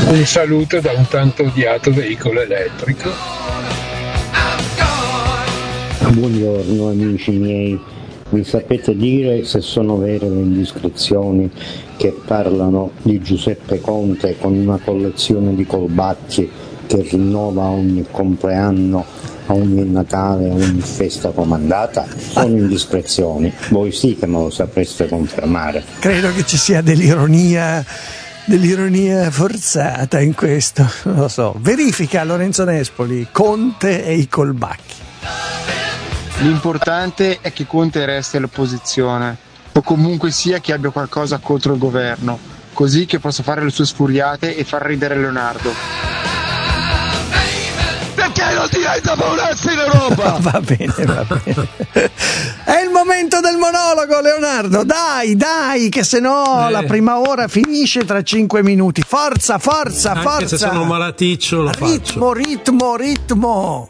Un saluto da un tanto odiato veicolo elettrico. Buongiorno amici miei, mi sapete dire se sono vere le indiscrezioni che parlano di Giuseppe Conte con una collezione di colbacchi che rinnova ogni compleanno, a ogni Natale, a ogni festa comandata? Sono indiscrezioni, voi sì che me lo sapreste confermare. Credo che ci sia dell'ironia forzata in questo, non lo so. Verifica Lorenzo Nespoli, Conte e i colbacchi. L'importante è che Conte resti all'opposizione, o comunque sia che abbia qualcosa contro il governo, così che possa fare le sue sfuriate e far ridere Leonardo. Perché non diventa Paolazzi in Europa? Va bene. È il momento del monologo, Leonardo. Dai, che se no la prima ora finisce tra 5 minuti. Forza. Anche se sono malaticcio lo faccio. Ritmo.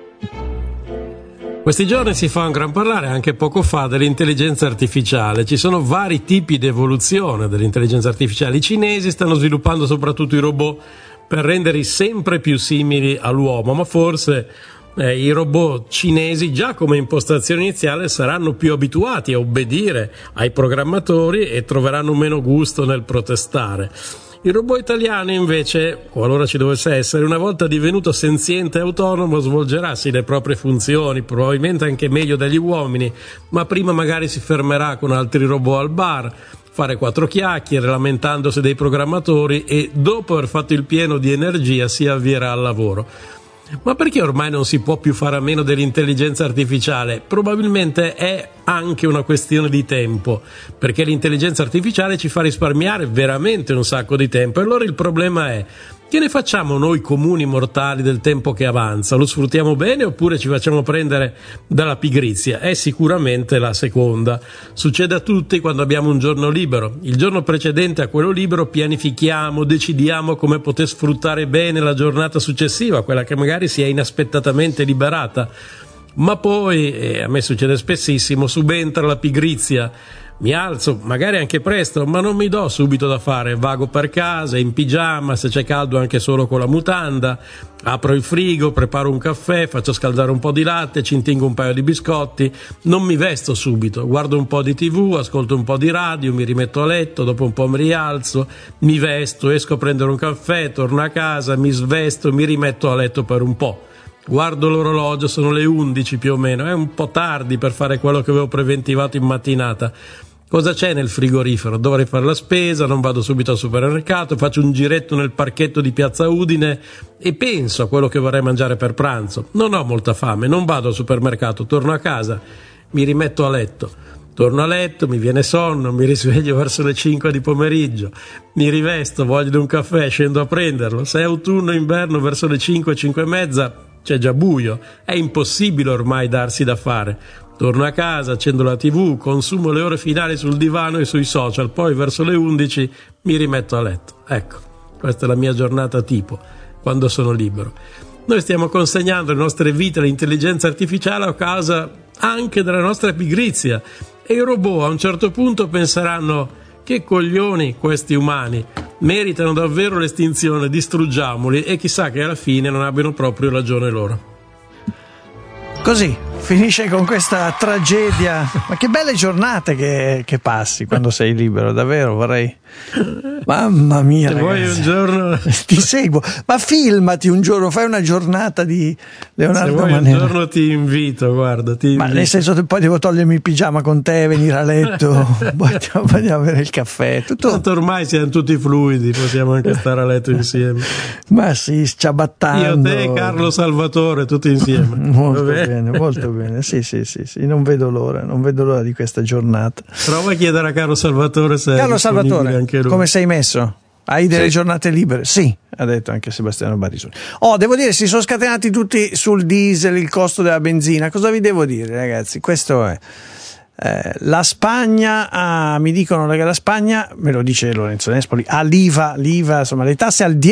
Questi giorni si fa un gran parlare, anche poco fa, dell'intelligenza artificiale. Ci sono vari tipi di evoluzione dell'intelligenza artificiale. I cinesi stanno sviluppando soprattutto i robot per renderli sempre più simili all'uomo, ma forse i robot cinesi, già come impostazione iniziale, saranno più abituati a obbedire ai programmatori e troveranno meno gusto nel protestare. Il robot italiano invece, qualora ci dovesse essere, una volta divenuto senziente e autonomo, svolgerà sì le proprie funzioni, probabilmente anche meglio degli uomini, ma prima magari si fermerà con altri robot al bar, fare 4 chiacchiere lamentandosi dei programmatori e dopo aver fatto il pieno di energia si avvierà al lavoro. Ma perché ormai non si può più fare a meno dell'intelligenza artificiale? Probabilmente è anche una questione di tempo, perché l'intelligenza artificiale ci fa risparmiare veramente un sacco di tempo. E allora il problema è: che ne facciamo noi comuni mortali del tempo che avanza? Lo sfruttiamo bene oppure ci facciamo prendere dalla pigrizia? È sicuramente la seconda. Succede a tutti quando abbiamo un giorno libero. Il giorno precedente a quello libero pianifichiamo, decidiamo come poter sfruttare bene la giornata successiva, quella che magari si è inaspettatamente liberata. Ma poi, e a me succede spessissimo, subentra la pigrizia. Mi alzo, magari anche presto, ma non mi do subito da fare. Vago per casa, in pigiama, se c'è caldo anche solo con la mutanda. Apro il frigo, preparo un caffè, faccio scaldare un po' di latte, ci intingo un paio di biscotti. Non mi vesto subito, guardo un po' di TV, ascolto un po' di radio, mi rimetto a letto, dopo un po' mi rialzo, mi vesto, esco a prendere un caffè, torno a casa, mi svesto, mi rimetto a letto per un po'. Guardo l'orologio, sono le 11 più o meno, è un po' tardi per fare quello che avevo preventivato in mattinata. Cosa c'è nel frigorifero? Dovrei fare la spesa, non vado subito al supermercato, faccio un giretto nel parchetto di Piazza Udine e penso a quello che vorrei mangiare per pranzo. Non ho molta fame, non vado al supermercato, torno a casa, mi rimetto a letto. Torno a letto, mi viene sonno, mi risveglio verso le 5 di pomeriggio, mi rivesto, voglio di un caffè, scendo a prenderlo. Se è autunno o inverno, verso le 5, 5 e mezza, c'è già buio, è impossibile ormai darsi da fare. Torno a casa, accendo la TV, consumo le ore finali sul divano e sui social, poi verso le 11 mi rimetto a letto. Ecco, questa è la mia giornata tipo, quando sono libero. Noi stiamo consegnando le nostre vite all'intelligenza artificiale a causa anche della nostra pigrizia e i robot a un certo punto penseranno: che coglioni questi umani, meritano davvero l'estinzione, distruggiamoli, e chissà che alla fine non abbiano proprio ragione loro. Così finisce con questa tragedia. Ma che belle giornate che passi quando sei libero, davvero vorrei. Mamma mia, se vuoi un giorno ti seguo, ma filmati un giorno, fai una giornata di Leonardo Manera. Se vuoi Manera. un giorno ti invito, guarda, ma nel senso che poi devo togliermi il pigiama con te, venire a letto, poi andiamo a bere il caffè, tutto. Tanto ormai siamo tutti fluidi, possiamo anche stare a letto insieme. Ma sì, ciabattando. Io, te, Carlo Salvatore, tutti insieme. Molto bene, sì, non vedo l'ora di questa giornata. Prova a chiedere a Carlo Salvatore se Carlo Salvatore, anche lui. come sei messo? Hai delle giornate libere? Sì, ha detto anche Sebastiano Barisoni. Devo dire, si sono scatenati tutti sul diesel, il costo della benzina. Cosa vi devo dire, ragazzi? Questo è. La Spagna, mi dicono che la Spagna, me lo dice Lorenzo Nespoli, ha l'IVA, insomma, le tasse al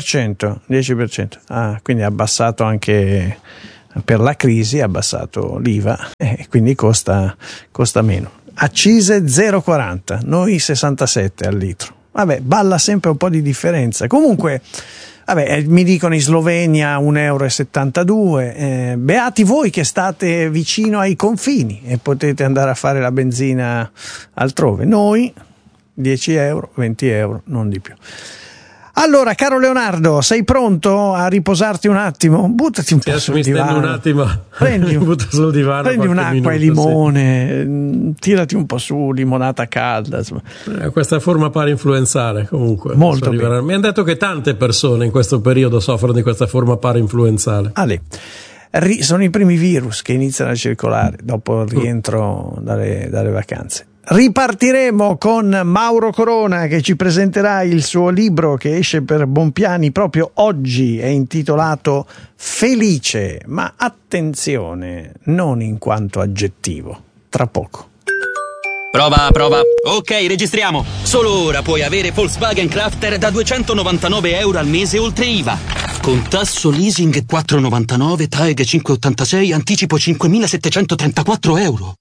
10%. Quindi ha abbassato anche per la crisi, ha abbassato l'IVA e quindi costa meno. Accise 0,40, noi 67 al litro. Vabbè, balla sempre un po' di differenza. Comunque, vabbè, mi dicono in Slovenia 1,72 €. Beati voi che state vicino ai confini e potete andare a fare la benzina altrove. Noi 10 €, 20 €, non di più. Allora, caro Leonardo, sei pronto a riposarti un attimo? Buttati un po' sul divano. Un attimo. Prendi sul divano, prendi un'acqua e limone, tirati un po' su, limonata calda. Questa forma parainfluenzale, comunque. Molto bene. Mi hanno detto che tante persone in questo periodo soffrono di questa forma parainfluenzale. Sono i primi virus che iniziano a circolare dopo il rientro dalle vacanze. Ripartiremo con Mauro Corona che ci presenterà il suo libro che esce per Bompiani proprio oggi, è intitolato Felice, ma attenzione, non in quanto aggettivo, tra poco. Prova. Ok, registriamo. Solo ora puoi avere Volkswagen Crafter da 299 € al mese oltre IVA. Con tasso leasing 4,99, TAEG 5,86, anticipo 5.734 €.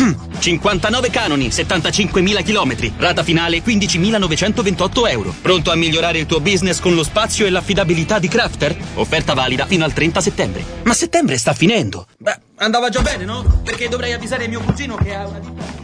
59 canoni, 75.000 chilometri, rata finale 15.928 €. Pronto a migliorare il tuo business con lo spazio e l'affidabilità di Crafter? Offerta valida fino al 30 settembre. Ma settembre sta finendo. Beh, andava già bene, no? Perché dovrei avvisare mio cugino che ha una ditta.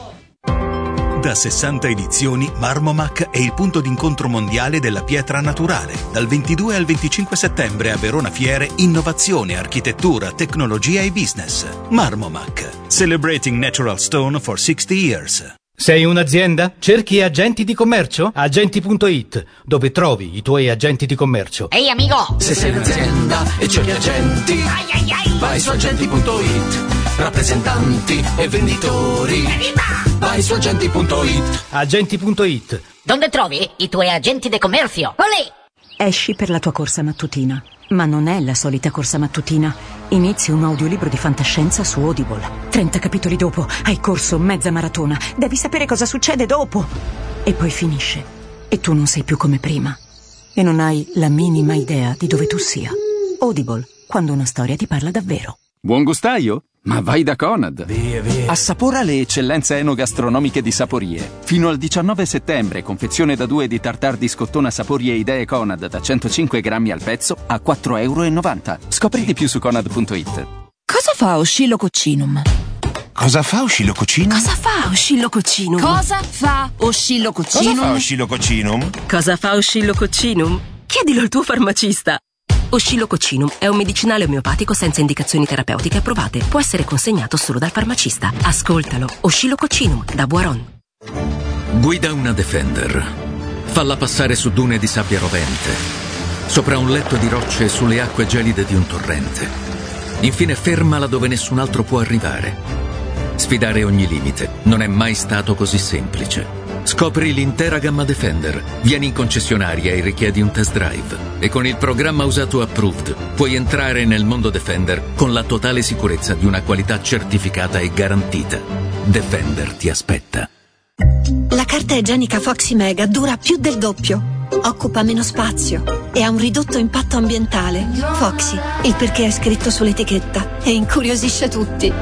Da 60 edizioni, Marmomac è il punto d'incontro mondiale della pietra naturale. Dal 22 al 25 settembre a Verona Fiere, innovazione, architettura, tecnologia e business. Marmomac, celebrating natural stone for 60 years. Sei un'azienda? Cerchi agenti di commercio? Agenti.it, dove trovi i tuoi agenti di commercio. Ehi amico! Se sei un'azienda e cerchi agenti, vai su agenti.it. Rappresentanti e venditori, vai su agenti.it. Agenti.it. Dove trovi i tuoi agenti di commercio? Olè! Esci per la tua corsa mattutina, ma non è la solita corsa mattutina. Inizi un audiolibro di fantascienza su Audible. 30 capitoli dopo hai corso mezza maratona. Devi sapere cosa succede dopo. E poi finisce. E tu non sei più come prima. E non hai la minima idea di dove tu sia. Audible, quando una storia ti parla davvero. Buon gustaio? Ma vai da Conad. Assapora le eccellenze enogastronomiche di Saporie. Fino al 19 settembre, confezione da 2 di tartar di scottona Saporie Idee Conad da 105 grammi al pezzo a 4,90 €. Scopri di più su Conad.it. Cosa fa Oscillococcinum? Cosa fa Oscillococcinum? Cosa fa Oscillococcinum? Cosa fa Oscillococcinum? Cosa fa Oscillococcinum? Chiedilo al tuo farmacista. Oscillococcinum è un medicinale omeopatico senza indicazioni terapeutiche approvate. Può essere consegnato solo dal farmacista. Ascoltalo. Oscillococcinum da Boiron. Guida una Defender. Falla passare su dune di sabbia rovente, sopra un letto di rocce e sulle acque gelide di un torrente. Infine fermala dove nessun altro può arrivare. Sfidare ogni limite non è mai stato così semplice. Scopri l'intera gamma Defender. Vieni in concessionaria e richiedi un test drive. E con il programma Usato Approved puoi entrare nel mondo Defender con la totale sicurezza di una qualità certificata e garantita. Defender ti aspetta. La carta igienica Foxy Mega dura più del doppio, occupa meno spazio e ha un ridotto impatto ambientale. Foxy, il perché è scritto sull'etichetta e incuriosisce tutti.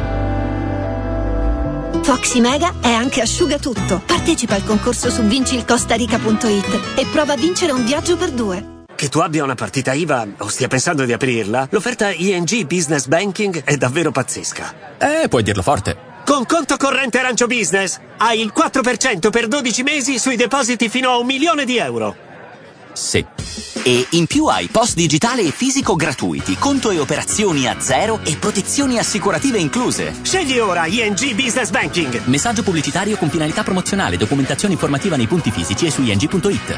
Foxy Mega è anche asciugatutto. Partecipa al concorso su vincilcostarica.it e prova a vincere un viaggio per 2. Che tu abbia una partita IVA o stia pensando di aprirla, l'offerta ING Business Banking è davvero pazzesca. Puoi dirlo forte. Con conto corrente Arancio Business hai il 4% per 12 mesi sui depositi fino a €1.000.000. Sì. E in più hai post digitale e fisico gratuiti, conto e operazioni a zero e protezioni assicurative incluse. Scegli ora ING Business Banking. Messaggio pubblicitario con finalità promozionale. Documentazione informativa nei punti fisici e su ing.it.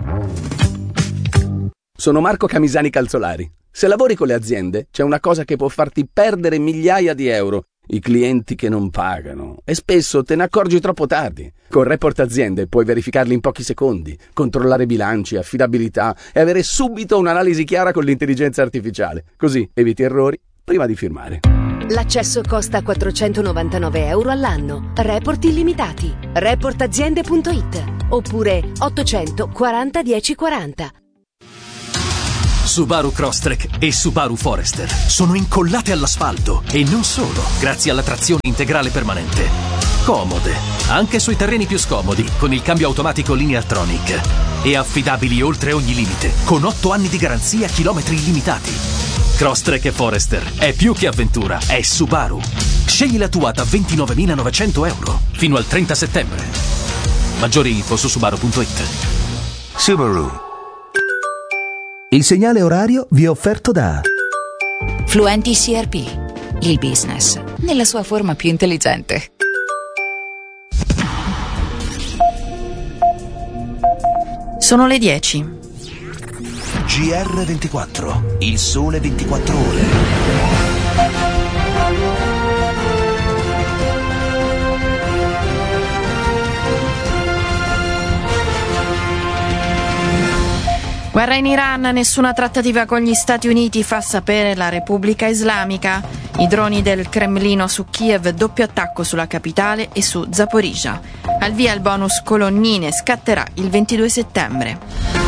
Sono Marco Camisani Calzolari. Se lavori con le aziende, c'è una cosa che può farti perdere migliaia di euro. I clienti che non pagano. E spesso te ne accorgi troppo tardi. Con Report Aziende puoi verificarli in pochi secondi, controllare bilanci, affidabilità e avere subito un'analisi chiara con l'intelligenza artificiale. Così eviti errori prima di firmare. L'accesso costa €499 all'anno. Report illimitati. Reportaziende.it oppure 840 1040. Subaru Crosstrek e Subaru Forester sono incollate all'asfalto e non solo, grazie alla trazione integrale permanente. Comode, anche sui terreni più scomodi, con il cambio automatico Lineartronic. E affidabili oltre ogni limite, con 8 anni di garanzia, chilometri illimitati. Crosstrek e Forester è più che avventura, è Subaru. Scegli la tua da 29.900 euro fino al 30 settembre. Maggiori info su Subaru.it. Subaru. Il segnale orario vi è offerto da Fluenti CRP, il business nella sua forma più intelligente. Sono le 10. GR24, il sole 24 ore. Guerra in Iran, nessuna trattativa con gli Stati Uniti, fa sapere la Repubblica Islamica. I droni del Cremlino su Kiev, doppio attacco sulla capitale e su Zaporizhzhia. Al via il bonus colonnine, scatterà il 22 settembre.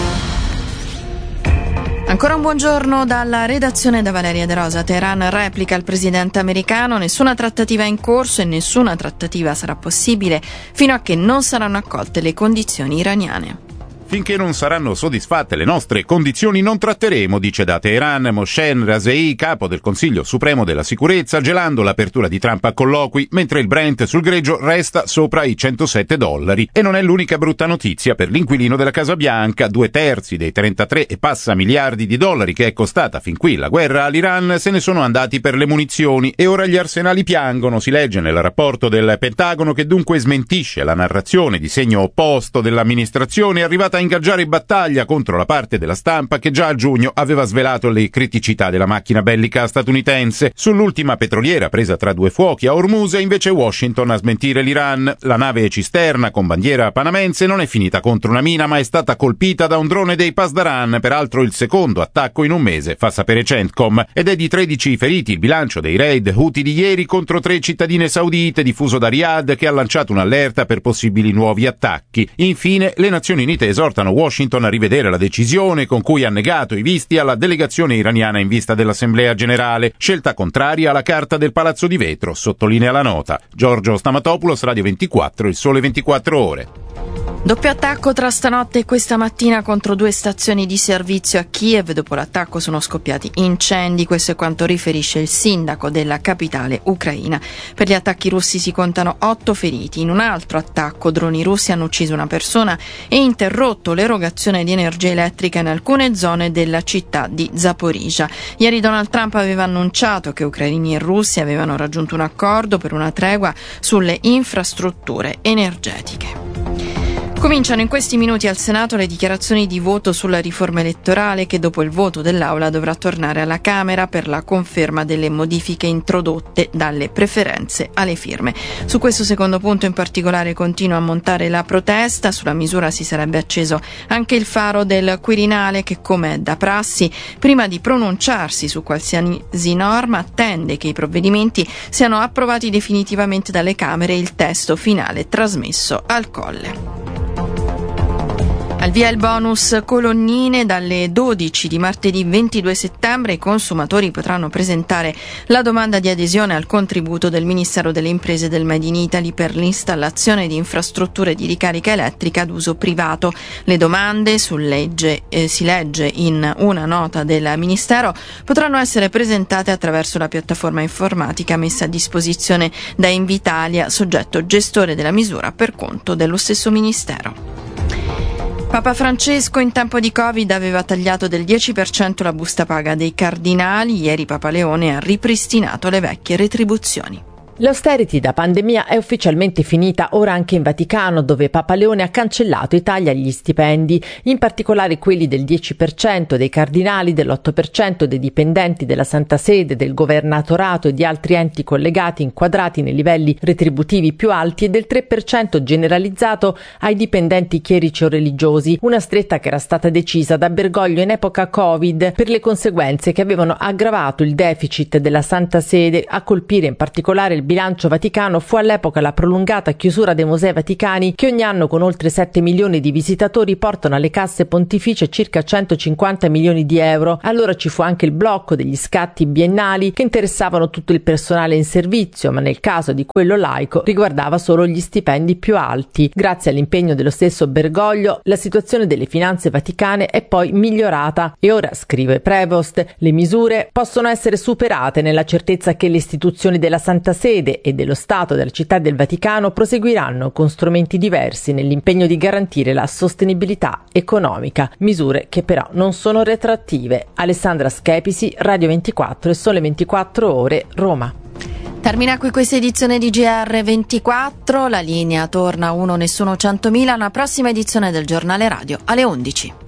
Ancora un buongiorno dalla redazione da Valeria De Rosa. Teheran replica il presidente americano, nessuna trattativa è in corso e nessuna trattativa sarà possibile fino a che non saranno accolte le condizioni iraniane. Finché non saranno soddisfatte le nostre condizioni non tratteremo, dice da Teheran Mohsen Razei, capo del Consiglio Supremo della Sicurezza, gelando l'apertura di Trump a colloqui, mentre il Brent sul greggio resta sopra i $107. E non è l'unica brutta notizia per l'inquilino della Casa Bianca. 2/3 dei 33 e passa miliardi di dollari che è costata fin qui la guerra all'Iran se ne sono andati per le munizioni e ora gli arsenali piangono, si legge nel rapporto del Pentagono, che dunque smentisce la narrazione di segno opposto dell'amministrazione arrivata a ingaggiare battaglia contro la parte della stampa che già a giugno aveva svelato le criticità della macchina bellica statunitense. Sull'ultima petroliera presa tra due fuochi a Hormuz è invece Washington a smentire l'Iran. La nave cisterna con bandiera panamense non è finita contro una mina ma è stata colpita da un drone dei Pasdaran, peraltro il secondo attacco in un mese, fa sapere CENTCOM, ed è di 13 feriti il bilancio dei raid Houthi di ieri contro 3 cittadine saudite, diffuso da Riyadh, che ha lanciato un'allerta per possibili nuovi attacchi. Infine le Nazioni Unite esortano Washington a rivedere la decisione con cui ha negato i visti alla delegazione iraniana in vista dell'Assemblea Generale, scelta contraria alla Carta del Palazzo di Vetro, sottolinea la nota. Giorgio Stamatopoulos, Radio 24, il sole 24 ore. Doppio attacco tra stanotte e questa mattina contro 2 stazioni di servizio a Kiev. Dopo l'attacco sono scoppiati incendi, questo è quanto riferisce il sindaco della capitale ucraina. Per gli attacchi russi si contano 8 feriti. In un altro attacco droni russi hanno ucciso una persona e interrotto l'erogazione di energia elettrica in alcune zone della città di Zaporizhzhia. Ieri Donald Trump aveva annunciato che ucraini e russi avevano raggiunto un accordo per una tregua sulle infrastrutture energetiche. Cominciano in questi minuti al Senato le dichiarazioni di voto sulla riforma elettorale che dopo il voto dell'Aula dovrà tornare alla Camera per la conferma delle modifiche introdotte dalle preferenze alle firme. Su questo secondo punto in particolare continua a montare la protesta. Sulla misura si sarebbe acceso anche il faro del Quirinale che, come è da prassi, prima di pronunciarsi su qualsiasi norma attende che i provvedimenti siano approvati definitivamente dalle Camere e il testo finale trasmesso al Colle. Al via il bonus colonnine. Dalle 12 di martedì 22 settembre i consumatori potranno presentare la domanda di adesione al contributo del Ministero delle Imprese e del Made in Italy per l'installazione di infrastrutture di ricarica elettrica ad uso privato. Le domande, si legge in una nota del Ministero, potranno essere presentate attraverso la piattaforma informatica messa a disposizione da Invitalia, soggetto gestore della misura per conto dello stesso Ministero. Papa Francesco in tempo di Covid aveva tagliato del 10% la busta paga dei cardinali. Ieri Papa Leone ha ripristinato le vecchie retribuzioni. L'austerity da pandemia è ufficialmente finita ora anche in Vaticano, dove Papa Leone ha cancellato i tagli agli stipendi, in particolare quelli del 10% dei cardinali, dell'8% dei dipendenti della Santa Sede, del governatorato e di altri enti collegati inquadrati nei livelli retributivi più alti e del 3% generalizzato ai dipendenti chierici o religiosi, una stretta che era stata decisa da Bergoglio in epoca Covid per le conseguenze che avevano aggravato il deficit della Santa Sede, a colpire in particolare il bilancio vaticano fu all'epoca la prolungata chiusura dei musei vaticani, che ogni anno con oltre 7 milioni di visitatori portano alle casse pontificie circa 150 milioni di euro. Allora ci fu anche il blocco degli scatti biennali che interessavano tutto il personale in servizio, ma nel caso di quello laico riguardava solo gli stipendi più alti. Grazie all'impegno dello stesso Bergoglio, la situazione delle finanze vaticane è poi migliorata e ora, scrive Prevost, le misure possono essere superate nella certezza che le istituzioni della Santa Sede e dello Stato della Città del Vaticano proseguiranno con strumenti diversi nell'impegno di garantire la sostenibilità economica, misure che però non sono retroattive. Alessandra Schepisi, Radio 24 e Sole 24 Ore, Roma. Termina qui questa edizione di GR24, la linea torna 1 Nessuno 100.000, una prossima edizione del giornale radio alle 11.